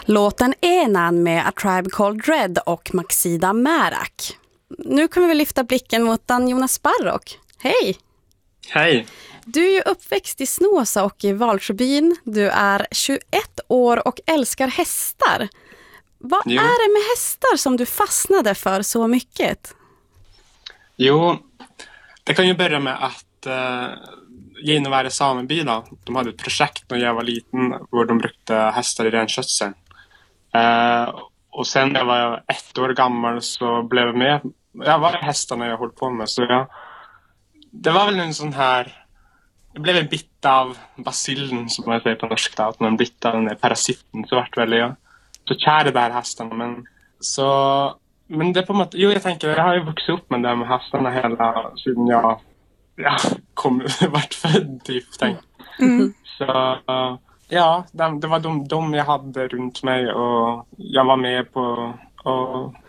Låten Enan med A Tribe Called Red och Maxida Märak. Nu kommer vi lyfta blicken mot Jonas Sparrock. Hej! Hej! Du är ju uppväxt i Snåsa och i Valsjöbyn. Du är 21 år och älskar hästar. Vad är det med hästar som du fastnade för så mycket? Jo, det kan ju börja med att Genovare sameby då, de hade ett projekt när jag var liten där de brukade hästar i renskötseln. Och sen när jag var 1 år gammal så blev jag med. Jag var hästarna jag höll på med, så det var väl en sån här. Jag blev en bit av basillen, som man säger på norska, att man bit av den där parasiten, så vart väl jag så kär i de här hästarna. Men det på något, jag tänker, jag har ju vuxit upp med de hästarna hela sedan jag vart född typ, Så ja, det var de jag hade runt mig, och jag var med på och